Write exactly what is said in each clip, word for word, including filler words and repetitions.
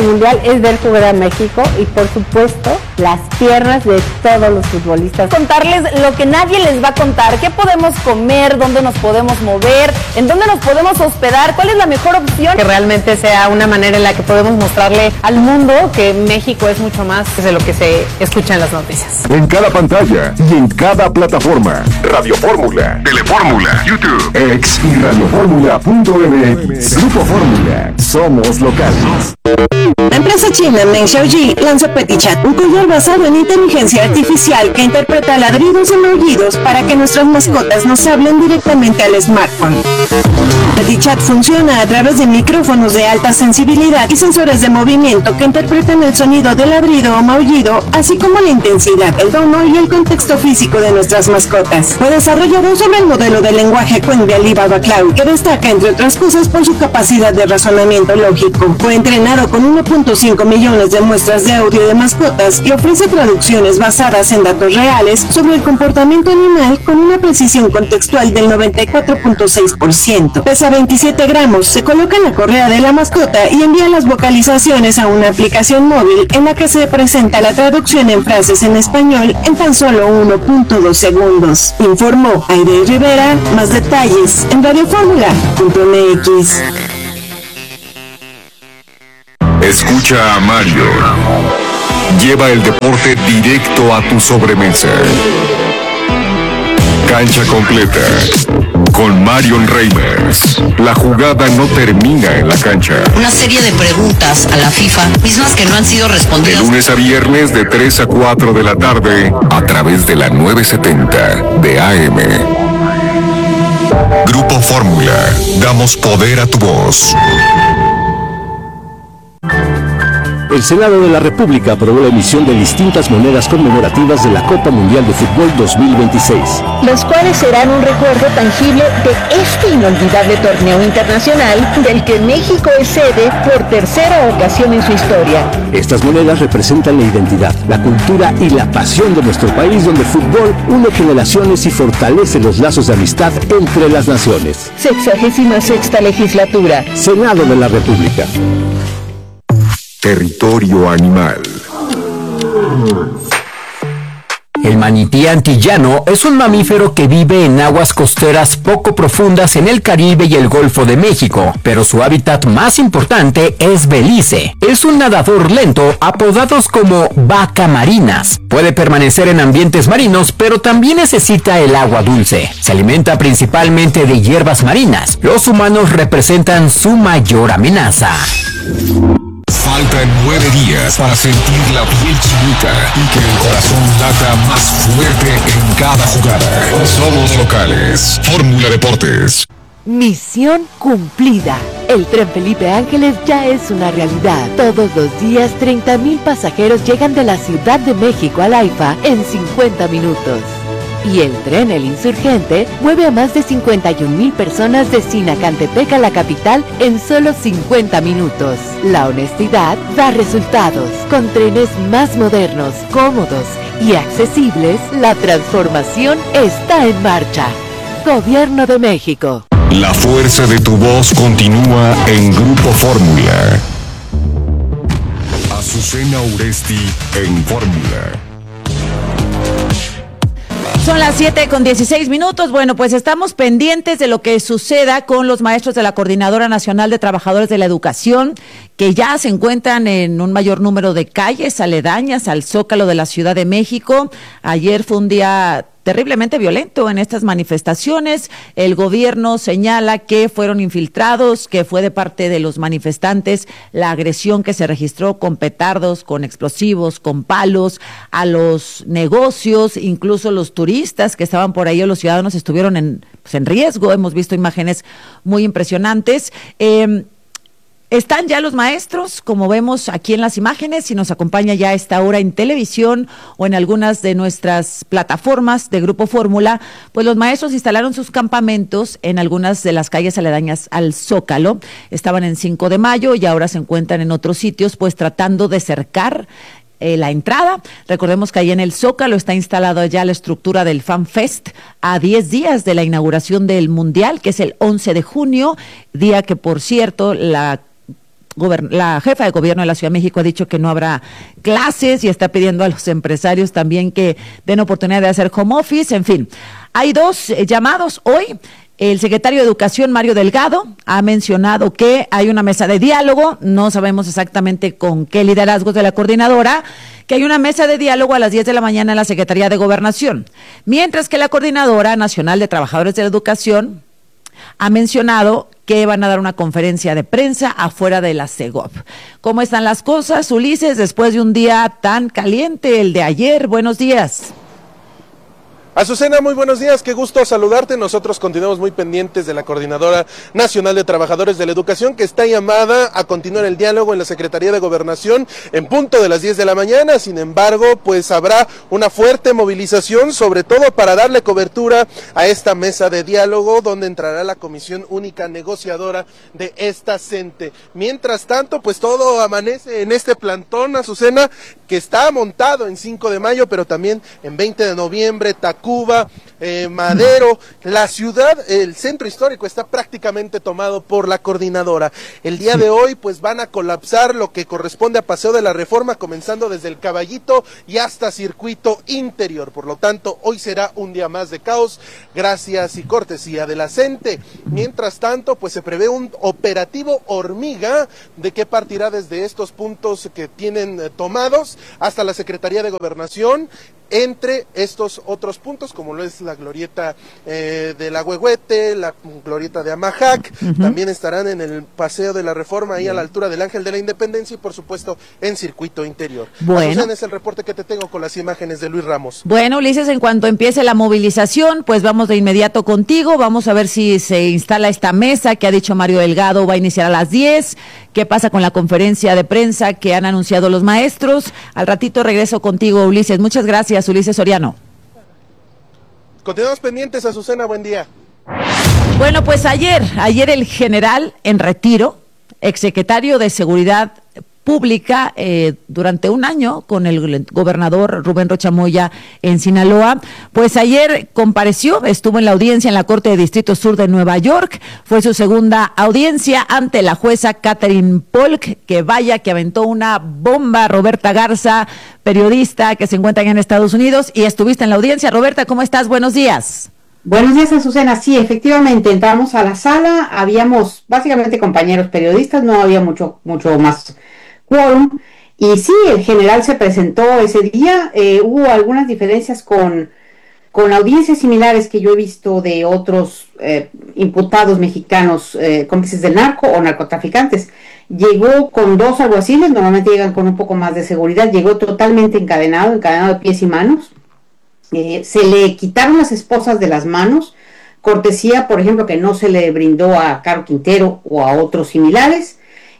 Mundial es ver jugar a México y, por supuesto, las piernas de todos los futbolistas. Contarles lo que nadie les va a contar, qué podemos comer, dónde nos podemos mover, en dónde nos podemos hospedar, cuál es la mejor opción. Que realmente sea una manera en la que podemos mostrarle al mundo que México es mucho más de lo que se escucha en las noticias. En cada pantalla y en cada plataforma. Radio Fórmula, Telefórmula, YouTube, X y radioformula punto m x. Grupo Fórmula. Somos locales. La empresa china Meng Xiaoji lanzó PetiChat, un collar basado en inteligencia artificial que interpreta ladridos y maullidos para que nuestras mascotas nos hablen directamente al smartphone. PetiChat funciona a través de micrófonos de alta sensibilidad y sensores de movimiento que interpretan el sonido del ladrido o maullido, así como la intensidad, el tono y el contexto físico de nuestras mascotas. Fue desarrollado sobre el modelo de lenguaje Qwen de Alibaba Cloud, que destaca, entre otras cosas, por su capacidad de razonamiento lógico. Fue entrenado con uno punto cinco millones de muestras de audio de mascotas y ofrece traducciones basadas en datos reales sobre el comportamiento animal con una precisión contextual del noventa y cuatro punto seis por ciento. Pesa veintisiete gramos, se coloca en la correa de la mascota y envía las vocalizaciones a una aplicación móvil en la que se presenta la traducción en frases en español en tan solo uno punto dos segundos. Informó Aide Rivera. Más detalles en radioformula punto m x. Escucha a Mario. Lleva el deporte directo a tu sobremesa. Cancha completa. Con Marion Reimers. La jugada no termina en la cancha. Una serie de preguntas a la FIFA, mismas que no han sido respondidas. De lunes a viernes de tres a cuatro de la tarde, a través de la novecientos setenta de A M. Grupo Fórmula. Damos poder a tu voz. El Senado de la República aprobó la emisión de distintas monedas conmemorativas de la Copa Mundial de Fútbol dos mil veintiséis. Los cuales serán un recuerdo tangible de este inolvidable torneo internacional del que México es sede por tercera ocasión en su historia. Estas monedas representan la identidad, la cultura y la pasión de nuestro país, donde el fútbol une generaciones y fortalece los lazos de amistad entre las naciones. Sexagésima sexta legislatura. Senado de la República. Territorio animal. El manití antillano es un mamífero que vive en aguas costeras poco profundas en el Caribe y el Golfo de México, pero su hábitat más importante es Belice. Es un nadador lento, apodados como vaca marinas. Puede permanecer en ambientes marinos, pero también necesita el agua dulce. Se alimenta principalmente de hierbas marinas. Los humanos representan su mayor amenaza. Faltan nueve días para sentir la piel chinita y que el corazón lata más fuerte en cada jugada. Somos locales. Fórmula Deportes. Misión cumplida. El tren Felipe Ángeles ya es una realidad. Todos los días treinta mil pasajeros llegan de la Ciudad de México al AIFA en cincuenta minutos. Y el tren El Insurgente mueve a más de cincuenta y un mil personas de Sinacantepec a la capital en solo cincuenta minutos. La honestidad da resultados. Con trenes más modernos, cómodos y accesibles, la transformación está en marcha. Gobierno de México. La fuerza de tu voz continúa en Grupo Fórmula. Azucena Uresti en Fórmula. Son las siete con dieciséis minutos. Bueno, pues estamos pendientes de lo que suceda con los maestros de la Coordinadora Nacional de Trabajadores de la Educación, que ya se encuentran en un mayor número de calles aledañas al Zócalo de la Ciudad de México. Ayer fue un día terriblemente violento en estas manifestaciones. El gobierno señala que fueron infiltrados, que fue de parte de los manifestantes la agresión que se registró con petardos, con explosivos, con palos a los negocios, incluso los turistas que estaban por ahí o los ciudadanos estuvieron en, pues, en riesgo. Hemos visto imágenes muy impresionantes. Eh, Están ya los maestros, como vemos aquí en las imágenes, y nos acompaña ya a esta hora en televisión o en algunas de nuestras plataformas de Grupo Fórmula. Pues los maestros instalaron sus campamentos en algunas de las calles aledañas al Zócalo. Estaban en cinco de mayo y ahora se encuentran en otros sitios, pues tratando de cercar Eh, la entrada. Recordemos que ahí en el Zócalo está instalada ya la estructura del Fan Fest a diez días de la inauguración del Mundial, que es el once de junio, día que, por cierto, la gobern- la jefa de gobierno de la Ciudad de México ha dicho que no habrá clases y está pidiendo a los empresarios también que den oportunidad de hacer home office. En fin, hay dos eh, llamados hoy. El secretario de Educación, Mario Delgado, ha mencionado que hay una mesa de diálogo, no sabemos exactamente con qué liderazgos de la coordinadora, que hay una mesa de diálogo a las diez de la mañana en la Secretaría de Gobernación, mientras que la Coordinadora Nacional de Trabajadores de la Educación ha mencionado que van a dar una conferencia de prensa afuera de la Segov. ¿Cómo están las cosas, Ulises, después de un día tan caliente, el de ayer? Buenos días. Azucena, muy buenos días, qué gusto saludarte. Nosotros continuamos muy pendientes de la Coordinadora Nacional de Trabajadores de la Educación, que está llamada a continuar el diálogo en la Secretaría de Gobernación en punto de las diez de la mañana. Sin embargo, pues habrá una fuerte movilización, sobre todo para darle cobertura a esta mesa de diálogo, donde entrará la Comisión Única Negociadora de esta CENTE. Mientras tanto, pues todo amanece en este plantón, Azucena, que está montado en cinco de mayo, pero también en veinte de noviembre, Tacuba, eh, Madero, la ciudad, el centro histórico está prácticamente tomado por la coordinadora. El día de hoy pues van a colapsar lo que corresponde a Paseo de la Reforma, comenzando desde el Caballito y hasta Circuito Interior. Por lo tanto, hoy será un día más de caos, gracias y cortesía de la CENTE. Mientras tanto, pues se prevé un operativo hormiga de que partirá desde estos puntos que tienen eh, tomados hasta la Secretaría de Gobernación, entre estos otros puntos, como lo es la glorieta eh, de la Huehuete, la glorieta de Amajac, uh-huh. También estarán en el Paseo de la Reforma, ahí a la altura del Ángel de la Independencia, y por supuesto en Circuito Interior. Bueno. Azucena, es el reporte que te tengo con las imágenes de Luis Ramos. Bueno, Ulises, en cuanto empiece la movilización, pues vamos de inmediato contigo, vamos a ver si se instala esta mesa que ha dicho Mario Delgado, va a iniciar a las diez, qué pasa con la conferencia de prensa que han anunciado los maestros. Al ratito regreso contigo, Ulises. Muchas gracias. Ulises Soriano. Continuamos pendientes, Azucena, buen día. Bueno, pues ayer, ayer el general en retiro, exsecretario de Seguridad Pública eh, durante un año con el gobernador Rubén Rocha Moya en Sinaloa, pues ayer compareció, estuvo en la audiencia en la Corte de Distrito Sur de Nueva York, fue su segunda audiencia ante la jueza Catherine Polk, que vaya que aventó una bomba. Roberta Garza, periodista que se encuentra en Estados Unidos, y estuviste en la audiencia. Roberta, ¿cómo estás? Buenos días. Buenos días, Azucena. Sí, efectivamente, entramos a la sala, habíamos básicamente compañeros periodistas, no había mucho, mucho más quórum, y sí, el general se presentó ese día. Eh, hubo algunas diferencias con, con audiencias similares que yo he visto de otros eh, imputados mexicanos, eh, cómplices del narco o narcotraficantes. Llegó con dos alguaciles, normalmente llegan con un poco más de seguridad, llegó totalmente encadenado, encadenado de pies y manos. Eh, se le quitaron las esposas de las manos, cortesía, por ejemplo, que no se le brindó a Caro Quintero o a otros similares.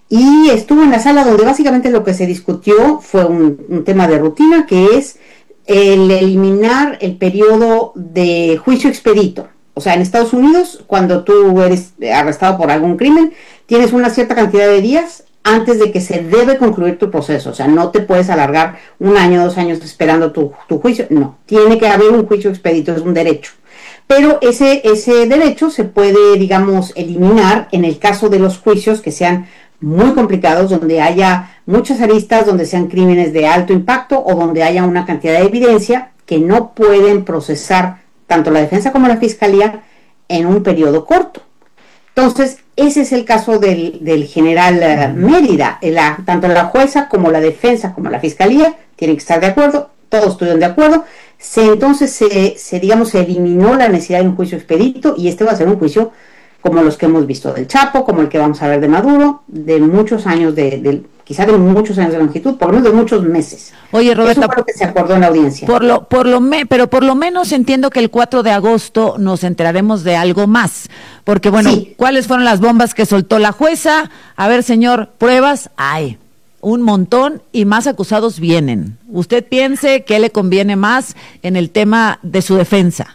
Y estuvo en la sala donde básicamente lo que se discutió fue un, un tema de rutina, que es el eliminar el periodo de juicio expedito. O sea, en Estados Unidos, cuando tú eres arrestado por algún crimen, tienes una cierta cantidad de días antes de que se debe concluir tu proceso. O sea, no te puedes alargar un año, dos años esperando tu, tu juicio. No, tiene que haber un juicio expedito, es un derecho. Pero ese, ese derecho se puede, digamos, eliminar en el caso de los juicios que sean muy complicados, donde haya muchas aristas, donde sean crímenes de alto impacto o donde haya una cantidad de evidencia que no pueden procesar tanto la defensa como la fiscalía en un periodo corto. Entonces, ese es el caso del, del general uh, Mérida. La, tanto la jueza como la defensa como la fiscalía tienen que estar de acuerdo, todos estuvieron de acuerdo. Se, entonces, se, se, digamos, se eliminó la necesidad de un juicio expedito, y este va a ser un juicio como los que hemos visto del Chapo, como el que vamos a ver de Maduro, de muchos años, de, de quizá de muchos años de longitud, por lo menos de muchos meses. Oye, Roberta, eso fue lo que se acordó en la audiencia. Por lo, por lo me, pero por lo menos entiendo que el cuatro de agosto nos enteraremos de algo más, porque bueno, sí. ¿Cuáles fueron las bombas que soltó la jueza? A ver, señor, pruebas, hay un montón y más acusados vienen. ¿Usted piense qué le conviene más en el tema de su defensa?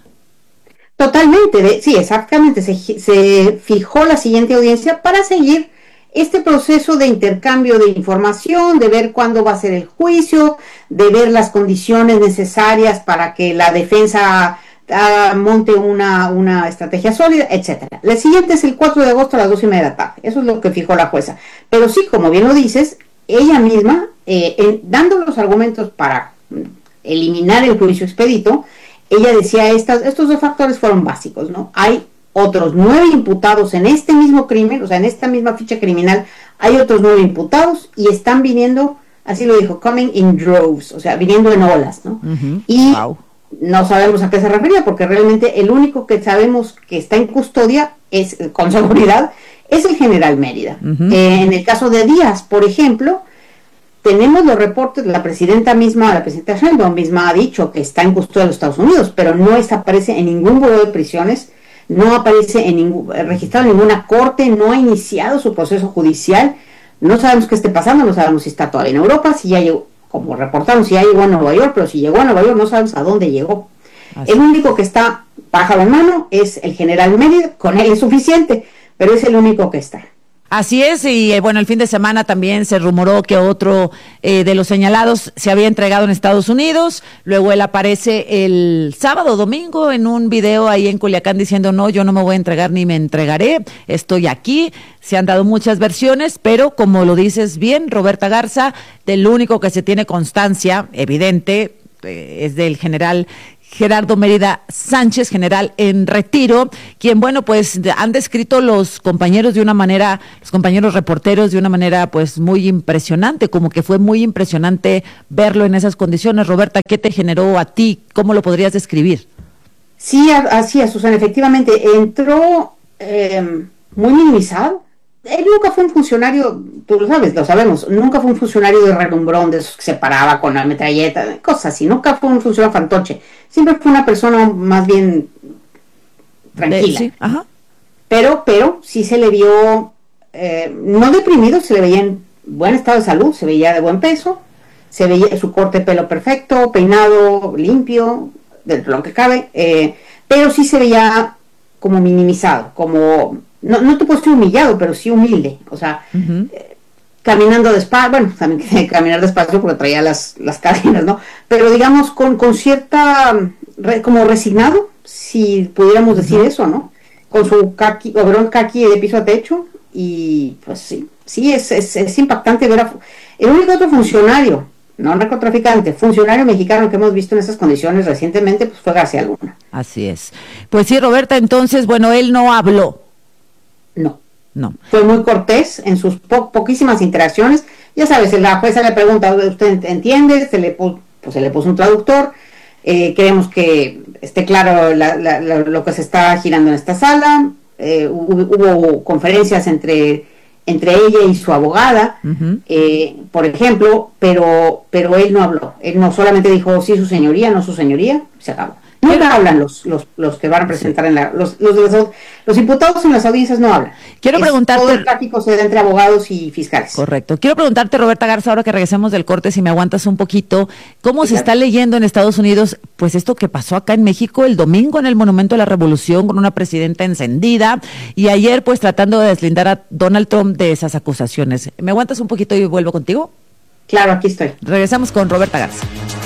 Totalmente, sí, exactamente, se, se fijó la siguiente audiencia para seguir este proceso de intercambio de información, de ver cuándo va a ser el juicio, de ver las condiciones necesarias para que la defensa uh, monte una, una estrategia sólida, etcétera. El siguiente es el cuatro de agosto a las dos y media de la tarde. Eso es lo que fijó la jueza. Pero sí, como bien lo dices, ella misma, eh, en, dando los argumentos para eliminar el juicio expedito, ella decía, estas, estos dos factores fueron básicos, ¿no? Hay otros nueve imputados en este mismo crimen, o sea, en esta misma ficha criminal, hay otros nueve imputados y están viniendo, así lo dijo, coming in droves, o sea, viniendo en olas, ¿no? Uh-huh. Y wow. No sabemos a qué se refería, porque realmente el único que sabemos que está en custodia, es con seguridad, es el general Mérida. Uh-huh. Eh, en el caso de Díaz, por ejemplo, tenemos los reportes, la presidenta misma, la presidenta Sheinbaum misma ha dicho que está en custodia de los Estados Unidos, pero no es, aparece en ningún buró de prisiones, no aparece en ningún, registrado en ninguna corte, no ha iniciado su proceso judicial, no sabemos qué esté pasando, no sabemos si está todavía en Europa, si ya llegó, como reportaron, si ya llegó a Nueva York, pero si llegó a Nueva York no sabemos a dónde llegó. Así. El único que está pájaro en mano es el general Mérida, con él es suficiente, pero es el único que está. Así es, y eh, bueno, el fin de semana también se rumoró que otro eh, de los señalados se había entregado en Estados Unidos, luego él aparece el sábado, domingo, en un video ahí en Culiacán diciendo, no, yo no me voy a entregar ni me entregaré, estoy aquí. Se han dado muchas versiones, pero como lo dices bien, Roberta Garza, del único que se tiene constancia evidente eh, es del general Gerardo Mérida Sánchez, general en retiro, quien, bueno, pues han descrito los compañeros de una manera, los compañeros reporteros de una manera pues muy impresionante, como que fue muy impresionante verlo en esas condiciones. Roberta, ¿qué te generó a ti? ¿Cómo lo podrías describir? Sí, así es, Susana, efectivamente, entró eh, muy minimizado. Él nunca fue un funcionario, tú lo sabes, lo sabemos, nunca fue un funcionario de relumbrón, de esos que se paraba con la metralleta, cosas así, nunca fue un funcionario fantoche, siempre fue una persona más bien tranquila. Sí, ajá. Pero, pero sí se le vio, eh, no deprimido, se le veía en buen estado de salud, se veía de buen peso, se veía su corte de pelo perfecto, peinado limpio, dentro de lo que cabe, eh, pero sí se veía como minimizado, como... No, no te puedo decir humillado, pero sí humilde, o sea, uh-huh. eh, caminando despacio, bueno, también que caminar despacio porque traía las, las cadenas, ¿no? Pero digamos con, con cierta, re, como resignado, si pudiéramos decir uh-huh. eso, ¿no? Con su caqui, overol caqui de piso a techo, y pues sí, sí, es, es, es impactante ver a... El único otro funcionario, no narcotraficante, funcionario mexicano que hemos visto en esas condiciones recientemente, pues fue García Luna. Así es. Pues sí, Roberta, entonces, bueno, él no habló. No, no. Fue muy cortés en sus po- poquísimas interacciones. Ya sabes, la jueza le pregunta, ¿usted entiende? Se le, pu- pues se le puso un traductor. Eh, queremos que esté claro la, la, la, lo que se está girando en esta sala. Eh, hubo, hubo conferencias entre, entre ella y su abogada, uh-huh. eh, por ejemplo, pero, pero él no habló. Él no solamente dijo, sí, su señoría, no su señoría, se acabó. Nunca hablan los, los, los que van a presentar sí. en la, los, los, los, los imputados en las audiencias no hablan. Quiero es, preguntarte. Todo el tráfico se da entre abogados y fiscales. Correcto. Quiero preguntarte, Roberta Garza, ahora que regresemos del corte, si me aguantas un poquito, ¿cómo sí, se claro. está leyendo en Estados Unidos, pues esto que pasó acá en México el domingo en el Monumento de la Revolución con una presidenta encendida y ayer pues tratando de deslindar a Donald Trump de esas acusaciones? ¿Me aguantas un poquito y vuelvo contigo? Claro, aquí estoy. Regresamos con Roberta Garza.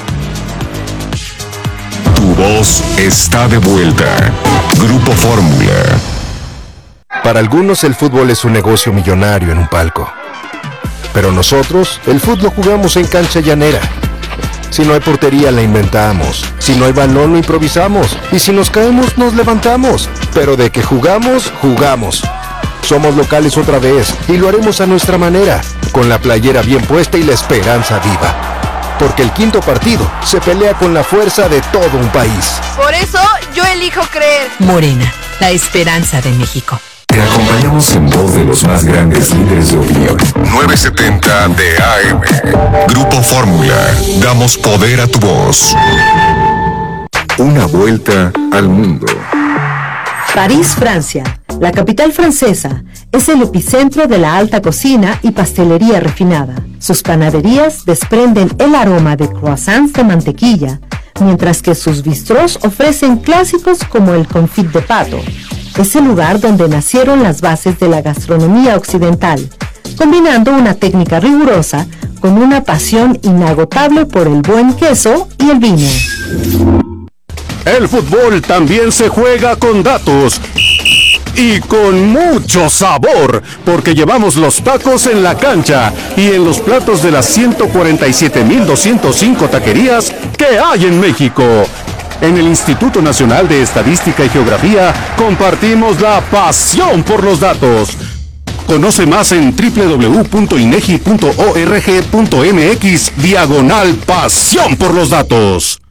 Tu voz está de vuelta. Grupo Fórmula. Para algunos el fútbol es un negocio millonario en un palco. Pero nosotros, el fútbol lo jugamos en cancha llanera. Si no hay portería, la inventamos. Si no hay balón, lo improvisamos. Y si nos caemos, nos levantamos. Pero de que jugamos, jugamos. Somos locales otra vez y lo haremos a nuestra manera, con la playera bien puesta y la esperanza viva. Porque el quinto partido se pelea con la fuerza de todo un país. Por eso yo elijo creer. Morena, la esperanza de México. Te acompañamos en voz de los más grandes líderes de opinión. novecientos setenta de A M. Grupo Fórmula. Damos poder a tu voz. Una vuelta al mundo. París, Francia, la capital francesa, es el epicentro de la alta cocina y pastelería refinada. Sus panaderías desprenden el aroma de croissants de mantequilla, mientras que sus bistrós ofrecen clásicos como el confit de pato. Es el lugar donde nacieron las bases de la gastronomía occidental, combinando una técnica rigurosa con una pasión inagotable por el buen queso y el vino. El fútbol también se juega con datos y con mucho sabor, porque llevamos los tacos en la cancha y en los platos de las ciento cuarenta y siete mil doscientos cinco taquerías que hay en México. En el Instituto Nacional de Estadística y Geografía compartimos la pasión por los datos. Conoce más en doble u doble u doble u punto inegi punto org punto mx diagonal pasión por los datos.